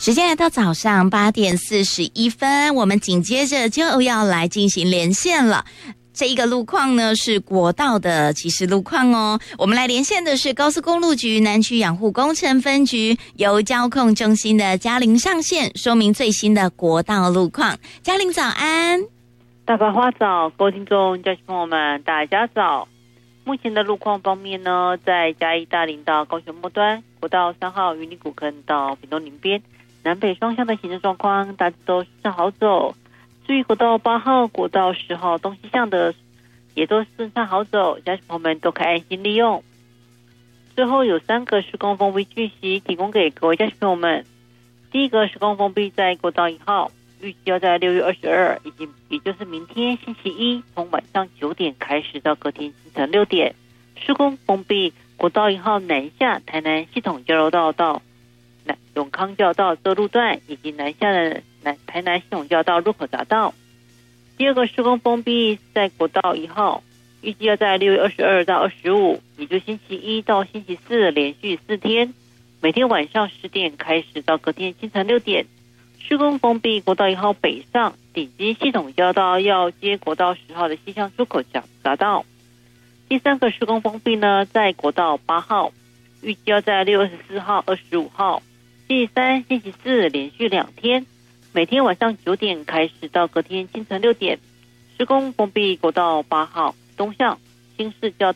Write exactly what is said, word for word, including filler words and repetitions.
时间来到早上八点四十一分，我们紧接着就要来进行连线了。这一个路况呢是国道的起始路况哦。我们来连线的是高速公路局南区养护工程分局由交控中心的嘉玲上线，说明最新的国道路况。嘉玲早安。 大白花早，各位听众、家亲朋友们，大家早。目前的路况方面呢，在嘉义大林到高雄末端，国道三号云林古坑到屏东林边，南北双向的行车状况大致都是好走。至于国道八号、国道十号东西向的也都顺畅好走，家亲朋友们都可以安心利用。最后有三个施工封闭讯息提供给各位家亲朋友们。第一个施工封闭在国道一号，预计要在六月二十二，以及也就是明天星期一，从晚上九点开始到隔天清晨六点，施工封闭国道一号南下台南系统交流道到南永康交流道这路段，以及南下的南台南系统交流道入口匝道。第二个施工封闭在国道一号，预计要在六月二十二到二十五，也就星期一到星期四连续四天，每天晚上十点开始到隔天清晨六点。施工封闭国道一号北上顶基系统交道要接国道十号的西向出口匝道。第三个施工封闭呢，在国道八号，预计要在六月二十四号、二十五号，星期三、星期四连续两天，每天晚上九点开始到隔天清晨六点。施工封闭国道八号东向新市交